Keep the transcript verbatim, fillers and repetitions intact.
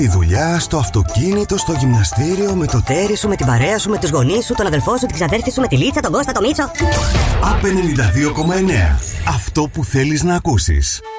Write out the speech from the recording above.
Η δουλειά, στο αυτοκίνητο, στο γυμναστήριο, με το τέρι σου, με την παρέα σου, με τους γονείς σου, τον αδελφό σου, την ξαδέρφη σου, με τη Λίτσα, τον Κώστα, τον Μίτσο. Απ ενενήντα δύο κόμμα εννέα. Αυτό που θέλεις να ακούσεις.